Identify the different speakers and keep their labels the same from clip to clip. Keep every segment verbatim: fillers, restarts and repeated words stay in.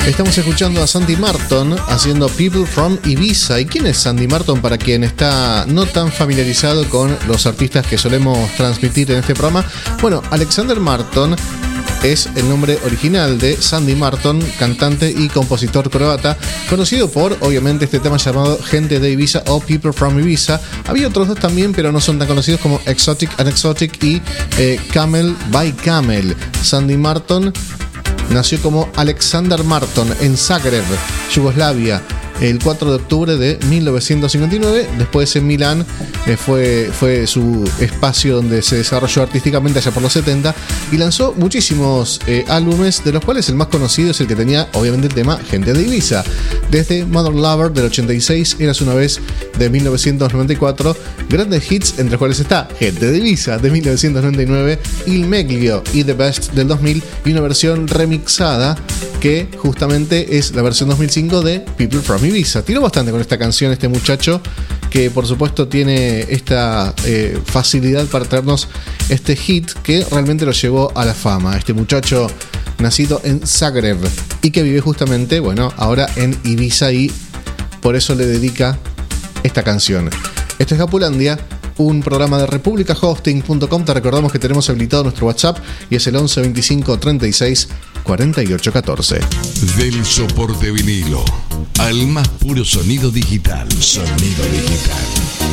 Speaker 1: Estamos escuchando a Sandy Martin haciendo People from Ibiza. ¿Y quién es Sandy Martin para quien está no tan familiarizado con los artistas que solemos transmitir en este programa? Bueno, Alexander Martin es el nombre original de Sandy Martin, cantante y compositor croata, conocido por, obviamente, este tema llamado Gente de Ibiza o People from Ibiza. Había otros dos también, pero no son tan conocidos, como Exotic and Exotic y eh, Camel by Camel. Sandy Martin nació como Alexander Martin en Zagreb, Yugoslavia, el cuatro de octubre de mil novecientos cincuenta y nueve. Después en Milán eh, fue, fue su espacio donde se desarrolló artísticamente allá por los setenta y lanzó muchísimos eh, álbumes, de los cuales el más conocido es el que tenía obviamente el tema Gente de Ibiza. Desde Mother Lover del ochenta y seis, Eras una vez de mil novecientos noventa y cuatro, grandes hits entre los cuales está Gente de Ibiza de mil novecientos noventa y nueve, Il Meglio y The Best del dos mil, y una versión remixada que justamente es la versión dos mil cinco de People from Ibiza. Tiró bastante con esta canción este muchacho, que por supuesto tiene esta eh, facilidad para traernos este hit que realmente lo llevó a la fama. Este muchacho nacido en Zagreb y que vive justamente, bueno, ahora en Ibiza, y por eso le dedica esta canción. Esto es Gapulandia, un programa de República Hosting punto com. Te recordamos que tenemos habilitado nuestro WhatsApp y es el once veinticinco treinta y seis cuarenta y ocho catorce.
Speaker 2: Del soporte vinilo al más puro sonido digital. Sonido digital.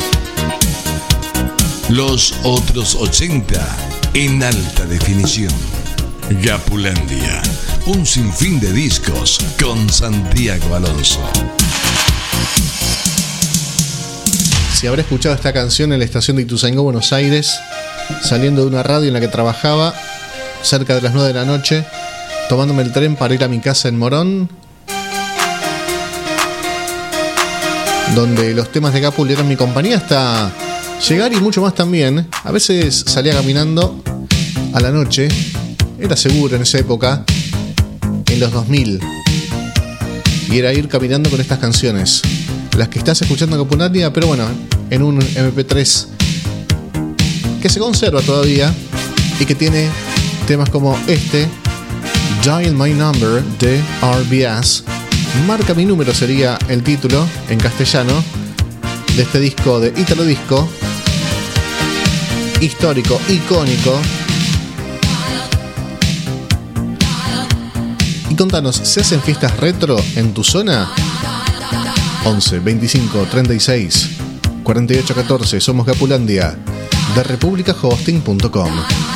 Speaker 2: Los otros ochenta en alta definición. Gapulandia, un sinfín de discos con Santiago Alonso.
Speaker 1: Si habré escuchado esta canción en la estación de Ituzaingó, Buenos Aires, saliendo de una radio en la que trabajaba, cerca de las nueve de la noche, tomándome el tren para ir a mi casa en Morón, donde los temas de Gapul eran mi compañía hasta llegar y mucho más también. A veces salía caminando a la noche, era seguro en esa época, en los dos mil, y era ir caminando con estas canciones, las que estás escuchando en Gapulandia, pero bueno, en un eme pe tres que se conserva todavía y que tiene temas como este, Dial My Number de R B S. Marca mi número sería el título en castellano de este disco de Italo Disco, histórico, icónico. Y contanos, ¿se hacen fiestas retro en tu zona? once veinticinco treinta y seis cuarenta y ocho catorce. Somos Gapulandia de República Hosting punto com.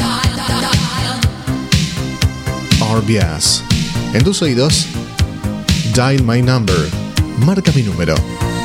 Speaker 1: R B S. En tus oídos, Dial My Number. Marca mi número.